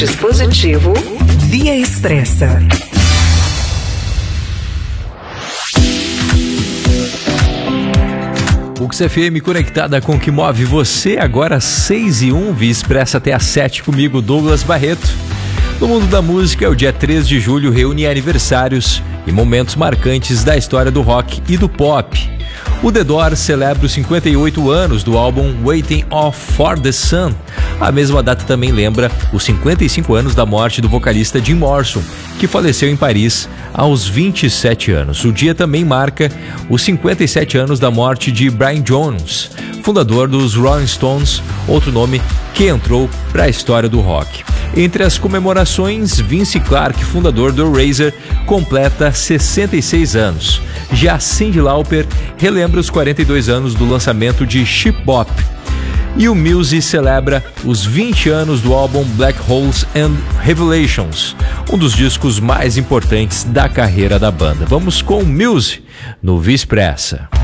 Dispositivo Via Expressa. UX FM conectada com o que move você, agora 6:01, Via Expressa até às 7 comigo, Douglas Barreto. No mundo da música, o dia 3 de julho reúne aniversários e momentos marcantes da história do rock e do pop. O The Doors celebra os 58 anos do álbum Waiting for the Sun. A mesma data também lembra os 55 anos da morte do vocalista Jim Morrison, que faleceu em Paris aos 27 anos. O dia também marca os 57 anos da morte de Brian Jones, fundador dos Rolling Stones, outro nome que entrou para a história do rock. Entre as comemorações, Vince Clarke, fundador do Razor, completa 66 anos. Já Cyndi Lauper relembra os 42 anos do lançamento de Sheep Bop. E o Muse celebra os 20 anos do álbum Black Holes and Revelations, um dos discos mais importantes da carreira da banda. Vamos com o Muse no Via Expressa.